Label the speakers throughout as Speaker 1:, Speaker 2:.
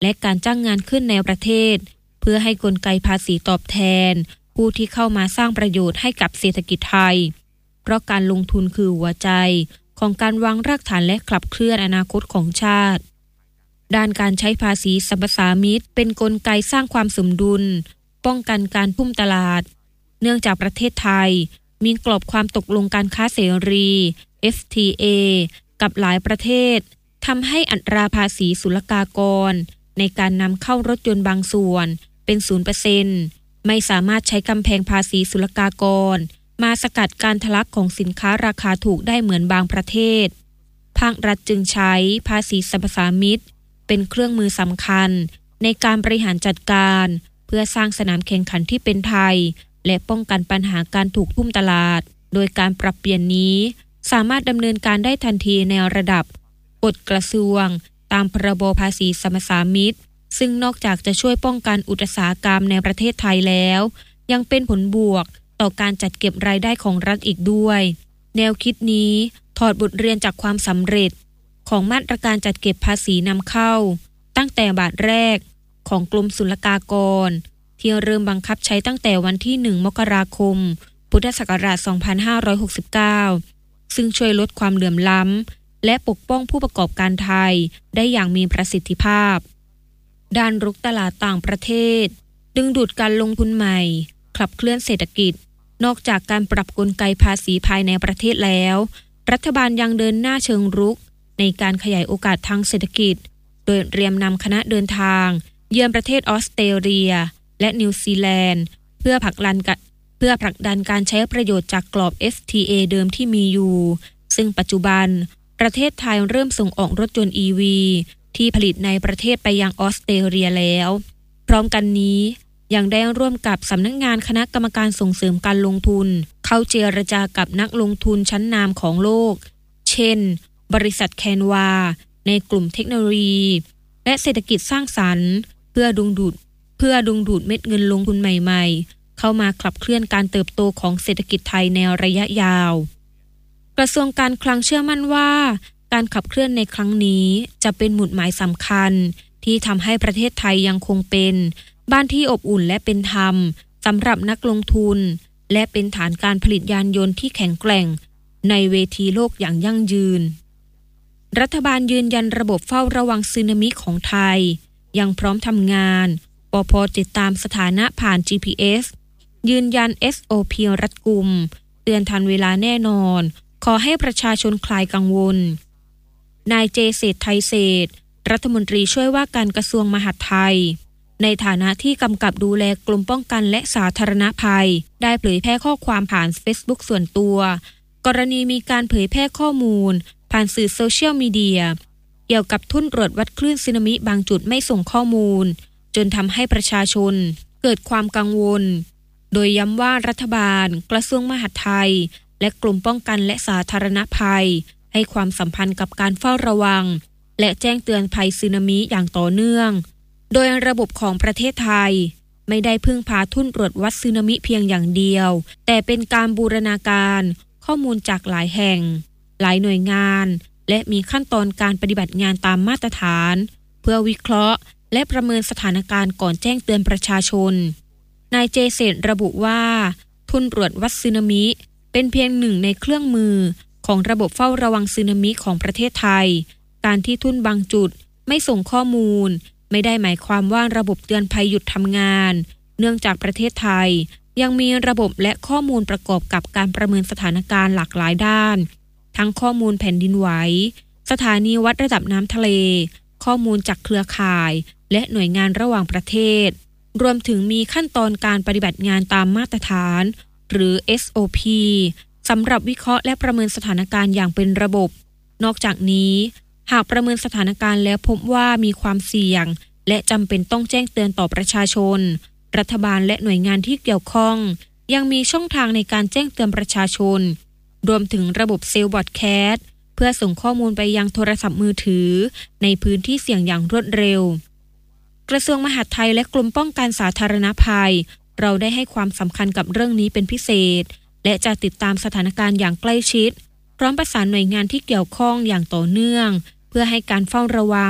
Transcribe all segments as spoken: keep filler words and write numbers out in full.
Speaker 1: และการจ้างงานขึ้นในประเทศเพื่อให้กลไกภาษีตอบแทนผู้ที่เข้ามาสร้างประโยชน์ให้กับเศรษฐกิจไทยเพราะการลงทุนคือหัวใจของการวางรากฐานและขับเคลื่อนอนาคตของชาติด้านการใช้ภาษีสรรพสามิตเป็นกลไกสร้างความสมดุลป้องกันการทุ่มตลาดเนื่องจากประเทศไทยมีกรอบความตกลงการค้าเสรี เอฟ ที เอ กับหลายประเทศทำให้อัตราภาษีศุลกากรในการนำเข้ารถยนต์บางส่วนเป็น ศูนย์เปอร์เซ็นต์ ไม่สามารถใช้กำแพงภาษีศุลกากรมาสกัดการทะลักของสินค้าราคาถูกได้เหมือนบางประเทศภาครัฐจึงใช้ภาษีสรรพสามิตเป็นเครื่องมือสำคัญในการบริหารจัดการเพื่อสร้างสนามแข่งขันที่เป็นไทยและป้องกันปัญหาการถูกทุ่มตลาดโดยการปรับเปลี่ยนนี้สามารถดำเนินการได้ทันทีในระดับกฎกระทรวงตามพรบภาษีสรรพสามิตซึ่งนอกจากจะช่วยป้องกันอุตสาหกรรมในประเทศไทยแล้วยังเป็นผลบวกต่อการจัดเก็บรายได้ของรัฐอีกด้วยแนวคิดนี้ถอดบทเรียนจากความสำเร็จของมาตรการจัดเก็บภาษีนำเข้าตั้งแต่บาทแรกของกรมศุลกากรที่เริ่มบังคับใช้ตั้งแต่วันที่หนึ่งมกราคมพุทธศักราชสองพันห้าร้อยหกสิบเก้าซึ่งช่วยลดความเหลื่อมล้ำและปกป้องผู้ประกอบการไทยได้อย่างมีประสิทธิภาพด้านรุกตลาดต่างประเทศดึงดูดการลงทุนใหม่ขับเคลื่อนเศรษฐกิจนอกจากการปรับกลไกภาษีภายในประเทศแล้วรัฐบาลยังเดินหน้าเชิงรุกในการขยายโอกาสทางเศรษฐกิจโดยเตรียมนำคณะเดินทางเยือนประเทศออสเตรเลียและนิวซีแลนด์เพื่อผลักดันเพื่อผลักดันการใช้ประโยชน์จากกรอบ เอฟ ที เอ เดิมที่มีอยู่ซึ่งปัจจุบันประเทศไทยเริ่มส่งออกรถยนต์ อี วี ที่ผลิตในประเทศไปยังออสเตรเลียแล้วพร้อมกันนี้ยังได้ร่วมกับสำนักงานคณะกรรมการส่งเสริมการลงทุนเข้าเจรจากับนักลงทุนชั้นนำของโลกเช่นบริษัทแคนวาในกลุ่มเทคโนโลยีและเศรษฐกิจสร้างสรรค์เพื่อดึงดูดเพื่อดึงดูดเม็ดเงินลงทุนใหม่ๆเข้ามาขับเคลื่อนการเติบโตของเศรษฐกิจไทยในระยะยาวกระทรวงการคลังเชื่อมั่นว่าการขับเคลื่อนในครั้งนี้จะเป็นหมุดหมายสำคัญที่ทำให้ประเทศไทยยังคงเป็นบ้านที่อบอุ่นและเป็นธรรมสำหรับนักลงทุนและเป็นฐานการผลิตยานยนต์ที่แข็งแกร่งในเวทีโลกอย่างยั่งยืนรัฐบาลยืนยันระบบเฝ้าระวังสึนามิของไทยยังพร้อมทำงานปภ.ติดตามสถานะผ่าน จี พี เอส ยืนยัน เอส โอ พี รัดกุมเตือนทันเวลาแน่นอนขอให้ประชาชนคลายกังวลนายเจเศรษฐ์ไทยเศรษฐ์รัฐมนตรีช่วยว่าการกระทรวงมหาดไทยในฐานะที่กำกับดูแลกรมป้องกันและสาธารณภัยได้เผยแพร่ข้อความผ่าน Facebook ส่วนตัวกรณีมีการเผยแพร่ข้อมูลผ่านสื่อโซเชียลมีเดียเกี่ยวกับทุ่นตรวจวัดคลื่นสึนามิบางจุดไม่ส่งข้อมูลจนทำให้ประชาชนเกิดความกังวลโดยย้ำว่ารัฐบาลกระทรวงมหาดไทยและกลุ่มป้องกันและสาธารณภัยให้ความสัมพันธ์กับการเฝ้าระวังและแจ้งเตือนภัยสึนามิอย่างต่อเนื่องโดยระบบของประเทศไทยไม่ได้พึ่งพาทุ่นตรวจวัดสึนามิเพียงอย่างเดียวแต่เป็นการบูรณาการข้อมูลจากหลายแห่งหลายหน่วยงานและมีขั้นตอนการปฏิบัติงานตามมาตรฐานเพื่อวิเคราะห์และประเมินสถานการณ์ก่อนแจ้งเตือนประชาชนนายเจเศรษฐ์ระบุว่าทุ่นตรวจวัดสึนามิเป็นเพียงหนึ่งในเครื่องมือของระบบเฝ้าระวังสึนามิของประเทศไทยการที่ทุ่นบางจุดไม่ส่งข้อมูลไม่ได้หมายความว่าระบบเตือนภัยหยุดทำงานเนื่องจากประเทศไทยยังมีระบบและข้อมูลประกอบกับการประเมินสถานการณ์หลากหลายด้านทั้งข้อมูลแผ่นดินไหวสถานีวัดระดับน้ำทะเลข้อมูลจากเครือข่ายและหน่วยงานระหว่างประเทศรวมถึงมีขั้นตอนการปฏิบัติงานตามมาตรฐานหรือ เอส โอ พี สำหรับวิเคราะห์และประเมินสถานการณ์อย่างเป็นระบบนอกจากนี้หากประเมินสถานการณ์แล้วพบว่ามีความเสี่ยงและจำเป็นต้องแจ้งเตือนต่อประชาชนรัฐบาลและหน่วยงานที่เกี่ยวข้องยังมีช่องทางในการแจ้งเตือนประชาชนรวมถึงระบบเซลล์บอดแคสต์เพื่อส่งข้อมูลไปยังโทรศัพท์มือถือในพื้นที่เสี่ยงอย่างรวดเร็วกระทรวงมหาดไทยและกรมป้องกันสาธารณภัยเราได้ให้ความสำคัญกับเรื่องนี้เป็นพิเศษและจะติดตามสถานการณ์อย่างใกล้ชิดพร้อมประสานหน่วยงานที่เกี่ยวข้องอย่างต่อเนื่องเพื่อให้การเฝ้าระวัง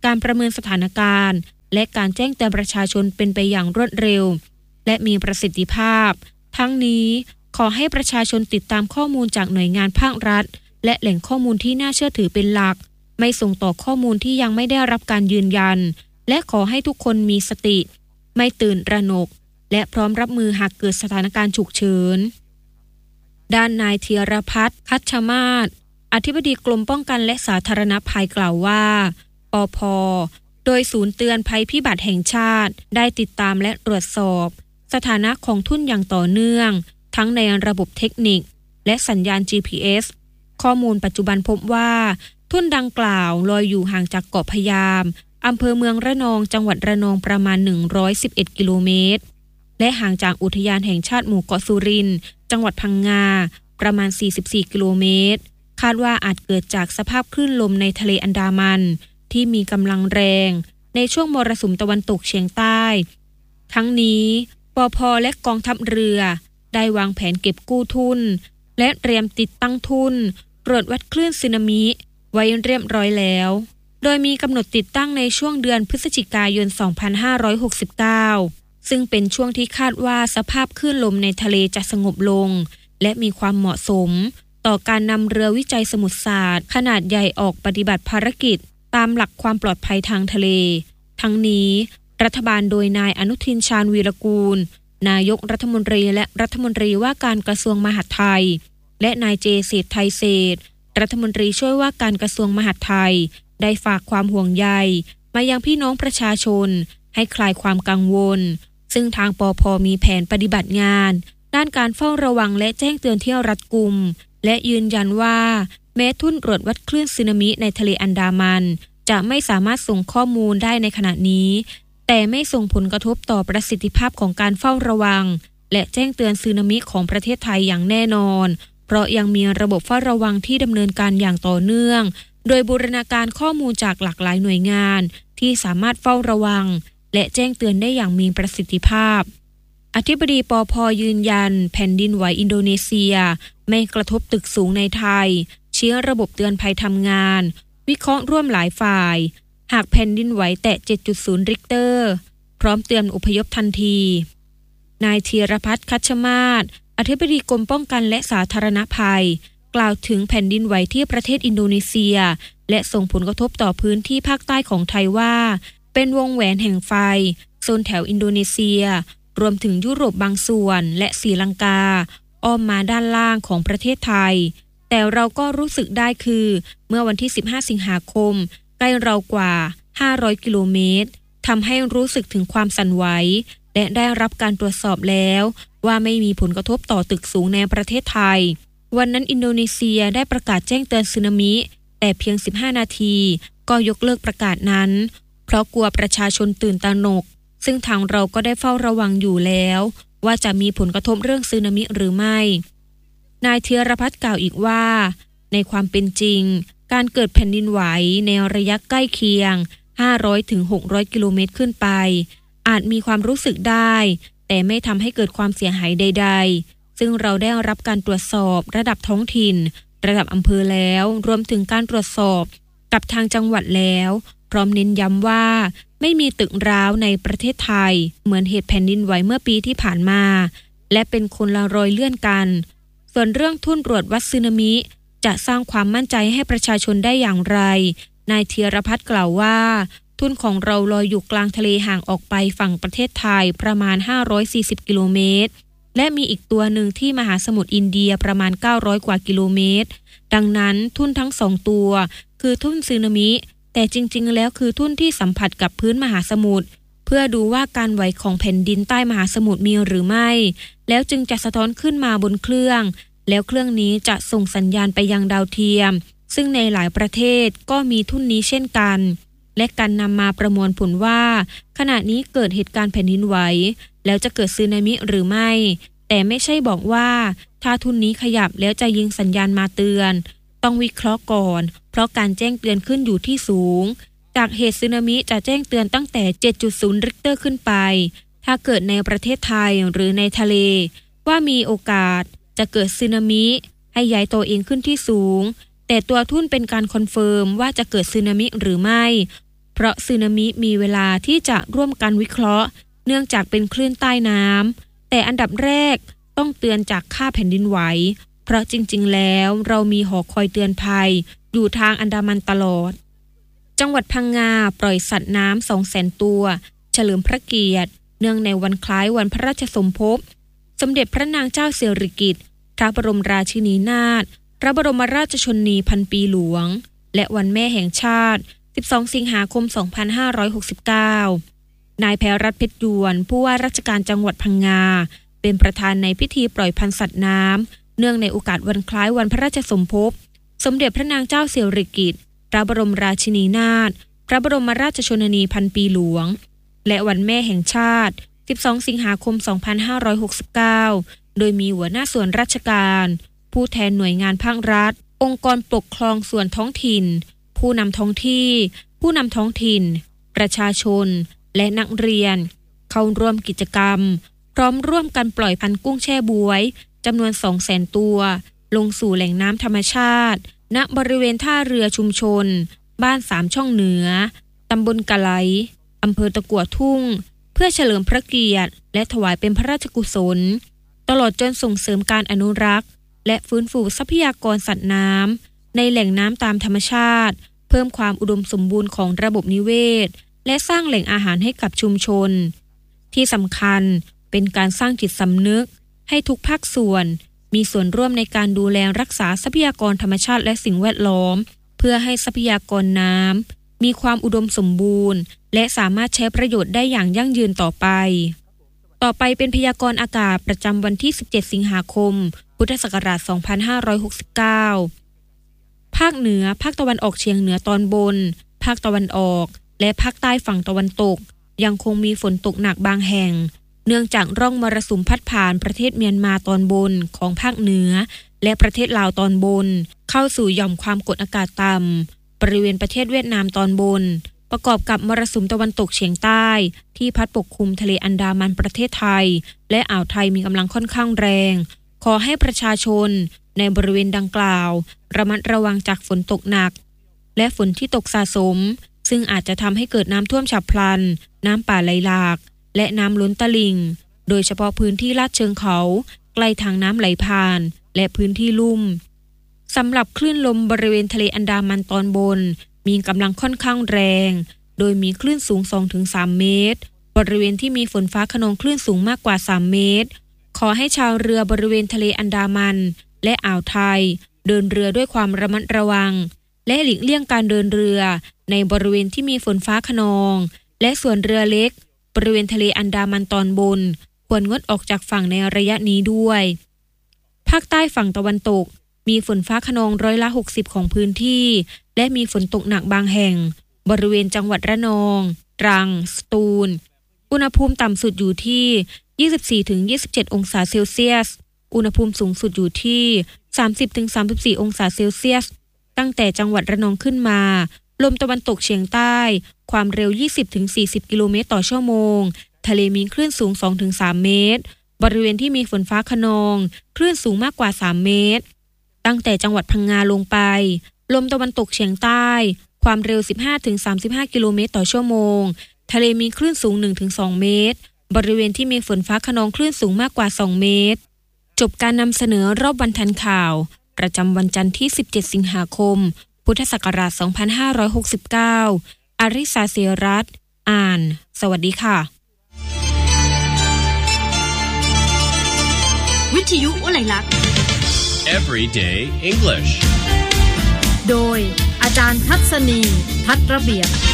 Speaker 1: การประเมินสถานการณ์และการแจ้งเตือนประชาชนเป็นไปอย่างรวดเร็วและมีประสิทธิภาพทั้งนี้ขอให้ประชาชนติดตามข้อมูลจากหน่วยงานภาครัฐและแหล่งข้อมูลที่น่าเชื่อถือเป็นหลักไม่ส่งต่อข้อมูลที่ยังไม่ได้รับการยืนยันและขอให้ทุกคนมีสติไม่ตื่นระหนกและพร้อมรับมือหากเกิดสถานการณ์ฉุกเฉินด้านนายธีรพัฒน์คัชมาศอธิบดีกรมป้องกันและสาธารณภัยกล่าวว่าปภ.โดยศูนย์เตือนภัยพิบัติแห่งชาติได้ติดตามและตรวจสอบสถานะของทุ่นอย่างต่อเนื่องทั้งในระบบเทคนิคและสัญญาณ จี พี เอส ข้อมูลปัจจุบันพบว่าทุ่นดังกล่าวลอยอยู่ห่างจากเกาะพะยามอำเภอเมืองระนองจังหวัดระนองประมาณหนึ่งร้อยสิบเอ็ดกิโลเมตรและห่างจากอุทยานแห่งชาติหมู่เกาะสุรินทร์จังหวัดพังงาประมาณสี่สิบสี่กิโลเมตรคาดว่าอาจเกิดจากสภาพคลื่นลมในทะเลอันดามันที่มีกำลังแรงในช่วงมรสุมตะวันตกเฉียงใต้ทั้งนี้ปภ.และกองทัพเรือได้วางแผนเก็บกู้ทุ่นและเตรียมติดตั้งทุ่นตรวจวัดคลื่นสึนามิไว้เรียบร้อยแล้วโดยมีกำหนดติดตั้งในช่วงเดือนพฤศจิกายนสองพันห้าร้อยหกสิบเก้าซึ่งเป็นช่วงที่คาดว่าสภาพคลื่นลมในทะเลจะสงบลงและมีความเหมาะสมต่อการนำเรือวิจัยสมุทรศาสตร์ขนาดใหญ่ออกปฏิบัติภารกิจตามหลักความปลอดภัยทางทะเลทั้งนี้รัฐบาลโดยนายอนุทินชาญวีรกูลนายกรัฐมนตรีและรัฐมนตรีว่าการกระทรวงมหาดไทยและนายเจเศรษฐ์ไทยเศรษฐ์รัฐมนตรีช่วยว่าการกระทรวงมหาดไทยได้ฝากความห่วงใยมายังพี่น้องประชาชนให้คลายความกังวลซึ่งทางปภ.มีแผนปฏิบัติงานด้านการเฝ้าระวังและแจ้งเตือนที่รัดกุมและยืนยันว่าแม้ทุ่นตรวจวัดคลื่นสึนามิในทะเลอันดามันจะไม่สามารถส่งข้อมูลได้ในขณะนี้แต่ไม่ส่งผลกระทบต่อประสิทธิภาพของการเฝ้าระวังและแจ้งเตือนสึนามิของประเทศไทยอย่างแน่นอนเพราะยังมีระบบเฝ้าระวังที่ดำเนินการอย่างต่อเนื่องโดยบูรณาการข้อมูลจากหลากหลายหน่วยงานที่สามารถเฝ้าระวังและแจ้งเตือนได้อย่างมีประสิทธิภาพอธิบดีปภ.ยืนยันแผ่นดินไหวอินโดนีเซียไม่กระทบตึกสูงในไทยเชื้อระบบเตือนภัยทำงานวิเคราะห์ร่วมหลายฝ่ายหากแผ่นดินไหวแตะ เจ็ดจุดศูนย์ ริกเตอร์พร้อมเตือนอพยพทันทีนายธีรพัฒน์คัชมาศอธิบดีกรมป้องกันและสาธารณภัยกล่าวถึงแผ่นดินไหวที่ประเทศอินโดนีเซียและส่งผลกระทบต่อพื้นที่ภาคใต้ของไทยว่าเป็นวงแหวนแห่งไฟโซนแถวอินโดนีเซียรวมถึงยุโรปบางส่วนและศรีลังกาอ้อมมาด้านล่างของประเทศไทยแต่เราก็รู้สึกได้คือเมื่อวันที่สิบห้าสิงหาคมใกล้เรากว่าห้าร้อยกิโลเมตรทำให้รู้สึกถึงความสั่นไหวและได้รับการตรวจสอบแล้วว่าไม่มีผลกระทบต่อตึกสูงในประเทศไทยวันนั้นอินโดนีเซียได้ประกาศแจ้งเตือนสึนามิแต่เพียงสิบห้านาทีก็ยกเลิกประกาศนั้นเพราะกลัวประชาชนตื่นตระหนกซึ่งทางเราก็ได้เฝ้าระวังอยู่แล้วว่าจะมีผลกระทบเรื่องสึนามิหรือไม่นายธีรพัฒน์กล่าวอีกว่าในความเป็นจริงการเกิดแผ่นดินไหวในระยะใกล้เคียงห้าร้อยถึงหกร้อยกิโลเมตรขึ้นไปอาจมีความรู้สึกได้แต่ไม่ทำให้เกิดความเสียหายใดๆซึ่งเราได้รับการตรวจสอบระดับท้องถิ่นระดับอำเภอแล้วรวมถึงการตรวจสอบกับทางจังหวัดแล้วพร้อมเน้นย้ำว่าไม่มีตึกร้าวในประเทศไทยเหมือนเหตุแผ่นดินไหวเมื่อปีที่ผ่านมาและเป็นคนละรอยเลื่อนกันส่วนเรื่องทุ่นตรวจวัดสึนามิจะสร้างความมั่นใจให้ประชาชนได้อย่างไรนายธีรพัฒน์กล่าวว่าทุ่นของเราลอยอยู่กลางทะเลห่างออกไปฝั่งประเทศไทยประมาณห้าร้อยสี่สิบกิโลเมตรและมีอีกตัวหนึ่งที่มหาสมุทรอินเดียประมาณเก้าร้อยกว่ากิโลเมตรดังนั้นทุ่นทั้งสองตัวคือทุ่นสึนามิแต่จริงๆแล้วคือทุ่นที่สัมผัสกับพื้นมหาสมุทรเพื่อดูว่าการไหวของแผ่นดินใต้มหาสมุทรมีหรือไม่แล้วจึงจะสะท้อนขึ้นมาบนเครื่องแล้วเครื่องนี้จะส่งสัญญาณไปยังดาวเทียมซึ่งในหลายประเทศก็มีทุ่นนี้เช่นกันและการนำมาประมวลผลว่าขณะนี้เกิดเหตุการณ์แผ่นดินไหวแล้วจะเกิดสึนามิหรือไม่แต่ไม่ใช่บอกว่าถ้าทุ่นนี้ขยับแล้วจะยิงสัญญาณมาเตือนต้องวิเคราะห์ก่อนเพราะการแจ้งเตือนขึ้นอยู่ที่สูงจากเหตุสึนามิจะแจ้งเตือนตั้งแต่ เจ็ดจุดศูนย์ ริกเตอร์ขึ้นไปถ้าเกิดในประเทศไทยหรือในทะเลว่ามีโอกาสจะเกิดสึนามิให้ย้ายตัวเองขึ้นที่สูงแต่ตัวทุ่นเป็นการคอนเฟิร์มว่าจะเกิดสึนามิหรือไม่เพราะสึนามิมีเวลาที่จะร่วมกันวิเคราะห์เนื่องจากเป็นคลื่นใต้น้ำแต่อันดับแรกต้องเตือนจากค่าแผ่นดินไหวเพราะจริงๆแล้วเรามีหอคอยเตือนภัยอยู่ทางอันดามันตลอดจังหวัดพังงาปล่อยสัตว์น้ำ สองแสน ตัวเฉลิมพระเกียรติเนื่องในวันคล้ายวันพระราชสมภพสมเด็จพระนางเจ้าสิริกิติ์พระบรมราชินีนาถพระบรมราชชนนีพันปีหลวงและวันแม่แห่งชาติสิบสองสิงหาคมสองพันห้าร้อยหกสิบเก้านายแพรรัตน์เพชรยวนผู้ว่าราชการจังหวัดพังงาเป็นประธานในพิธีปล่อยพันธุ์สัตว์น้ำเนื่องในโอกาสวันคล้ายวันพระราชสมภพสมเด็จพระนางเจ้าสิริกิติ์พระบรมราชินีนาถพระบรมราชชนนีพันปีหลวงและวันแม่แห่งชาติสิบสองสิงหาคมสองพันห้าร้อยหกสิบเก้าโดยมีหัวหน้าส่วนราชการผู้แทนหน่วยงานภาครัฐองค์กรปกครองส่วนท้องถิ่นผู้นำท้องที่ผู้นำท้องถิ่นประชาชนและนักเรียนเข้าร่วมกิจกรรมพร้อมร่วมกันปล่อยพันธุ์กุ้งแช่บ๊วยจำนวน สองแสน ตัวลงสู่แหล่งน้ำธรรมชาติณบริเวณท่าเรือชุมชนบ้านสามช่องเหนือตำบลกะไหลอำเภอตะกั่วทุ่งเพื่อเฉลิมพระเกียรติและถวายเป็นพระราชกุศลตลอดจนส่งเสริมการอนุรักษ์และฟื้นฟูทรัพยากรสัตว์น้ำในแหล่งน้ำตามธรรมชาติเพิ่มความอุดมสมบูรณ์ของระบบนิเวศและสร้างแหล่งอาหารให้กับชุมชนที่สำคัญเป็นการสร้างจิตสำนึกให้ทุกภาคส่วนมีส่วนร่วมในการดูแลรักษาทรัพยากรธรรมชาติและสิ่งแวดล้อมเพื่อให้ทรัพยากรน้ำมีความอุดมสมบูรณ์และสามารถใช้ประโยชน์ได้อย่างยั่งยืนต่อไปต่อไปเป็นพยากรณ์อากาศประจำวันที่สิบเจ็ดสิงหาคมพุทธศักราชสองพันห้าร้อยหกสิบเก้าภาคเหนือภาคตะวันออกเฉียงเหนือตอนบนภาคตะวันออกและภาคใต้ฝั่งตะวันตกยังคงมีฝนตกหนักบางแห่งเนื่องจากร่องมรสุมพัดผ่านประเทศเมียนมาตอนบนของภาคเหนือและประเทศลาวตอนบนเข้าสู่หย่อมความกดอากาศต่ำบริเวณประเทศเวียดนามตอนบนประกอบกับมรสุมตะวันตกเฉียงใต้ที่พัดปกคลุมทะเลอันดามันประเทศไทยและอ่าวไทยมีกำลังค่อนข้างแรงขอให้ประชาชนในบริเวณดังกล่าวระมัดระวังจากฝนตกหนักและฝนที่ตกสะสมซึ่งอาจจะทำให้เกิดน้ำท่วมฉับพลันน้ำป่าไหลหลากและน้ำล้นตลิ่งโดยเฉพาะพื้นที่ลาดเชิงเขาใกล้ทางน้ำไหลผ่านและพื้นที่ลุ่มสำหรับคลื่นลมบริเวณทะเลอันดามันตอนบนมีกำลังค่อนข้างแรงโดยมีคลื่นสูง สองถึงสาม เมตรบริเวณที่มีฝนฟ้าคะนองคลื่นสูงมากกว่าสามเมตรขอให้ชาวเรือบริเวณทะเลอันดามันและอ่าวไทยเดินเรือด้วยความระมัดระวังและหลีกเลี่ยงการเดินเรือในบริเวณที่มีฝนฟ้าคะนองและส่วนเรือเล็กบริเวณทะเลอันดามันตอนบนควรงดออกจากฝั่งในระยะนี้ด้วยภาคใต้ฝั่งตะวันตกมีฝนฟ้าคะนองร้อยละหกสิบของพื้นที่และมีฝนตกหนักบางแห่งบริเวณจังหวัดระนองตรังสตูลอุณหภูมิต่ำสุดอยู่ที่ ยี่สิบสี่ถึงยี่สิบเจ็ด องศาเซลเซียสอุณหภูมิสูงสุดอยู่ที่ สามสิบถึงสามสิบสี่ องศาเซลเซียสตั้งแต่จังหวัดระนองขึ้นมาลมตะวันตกเฉียงใต้ความเร็ว ยี่สิบถึงสี่สิบ กิโลเมตรต่อชั่วโมงทะเลมีคลื่นสูง สองถึงสาม เมตรบริเวณที่มีฝนฟ้าคะนองคลื่นสูงมากกว่าสามเมตรตั้งแต่จังหวัดพังงาลงไปลมตะวันตกเฉียงใต้ความเร็ว สิบห้าถึงสามสิบห้า กิโลเมตรต่อชั่วโมงทะเลมีคลื่นสูง หนึ่งถึงสอง เมตรบริเวณที่มีฝนฟ้าคะนองคลื่นสูงมากกว่าสองเมตรจบการนำเสนอรอบวันทันข่าวประจำวันจันทร์ที่สิบเจ็ดสิงหาคมพุทธศักราชสองพันห้าร้อยหกสิบเก้าอาริสาเสรัตน์อ่านสวัสดีค่ะ
Speaker 2: วิทยุวลัยลักษณ์
Speaker 3: Everyday English
Speaker 2: โดยอาจารย์ทัศนีทัศน์ระเบียบ